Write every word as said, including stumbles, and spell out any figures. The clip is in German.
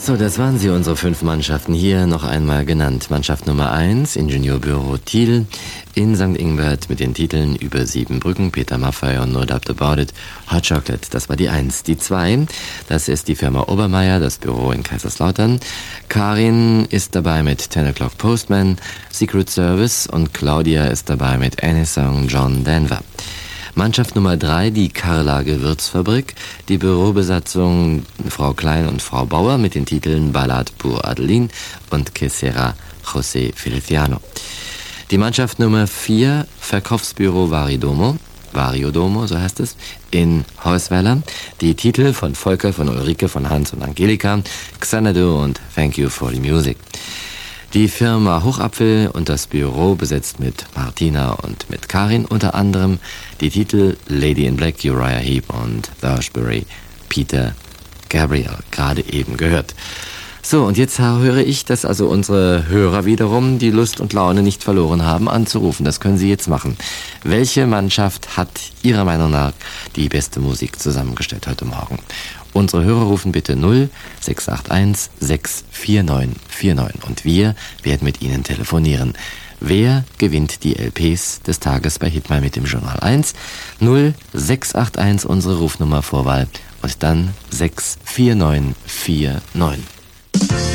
So, das waren sie, unsere fünf Mannschaften hier noch einmal genannt. Mannschaft Nummer eins, Ingenieurbüro Thiel in Sankt Ingbert mit den Titeln Über sieben Brücken, Peter Maffay und No Doubt About It, Hot Chocolate, das war die eins. Die zwei, das ist die Firma Obermeier, das Büro in Kaiserslautern. Karin ist dabei mit Ten O'Clock Postman, Secret Service und Claudia ist dabei mit Any Song John Denver. Mannschaft Nummer drei, die Carla Gewürzfabrik, die Bürobesatzung Frau Klein und Frau Bauer mit den Titeln Ballad pour Adeline und Que sera José Feliciano. Die Mannschaft Nummer vier, Verkaufsbüro Varidomo, Variodomo, so heißt es, in Heusweiler. Die Titel von Volker, von Ulrike, von Hans und Angelika, Xanadu und Thank You for the Music. Die Firma Hochapfel und das Büro besetzt mit Martina und mit Karin, unter anderem die Titel Lady in Black, Uriah Heep und Thursbury, Peter Gabriel, gerade eben gehört. So, und jetzt höre ich, dass also unsere Hörer wiederum die Lust und Laune nicht verloren haben, anzurufen. Das können Sie jetzt machen. Welche Mannschaft hat Ihrer Meinung nach die beste Musik zusammengestellt heute Morgen? Unsere Hörer rufen bitte null sechs acht eins sechs vier neun vier neun und wir werden mit Ihnen telefonieren. Wer gewinnt die L Ps des Tages bei Hitmal mit dem Journal eins? null sechs acht eins unsere Rufnummer Vorwahl und dann sechs vier neun vier neun.